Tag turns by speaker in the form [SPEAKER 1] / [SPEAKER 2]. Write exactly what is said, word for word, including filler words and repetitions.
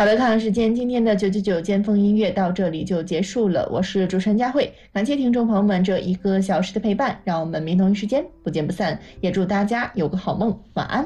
[SPEAKER 1] 好的，看看时间，今天的九九九尖峰音乐到这里就结束了。我是主持人佳慧，感谢听众朋友们这一个小时的陪伴，让我们明同一时间不见不散。也祝大家有个好梦，晚安。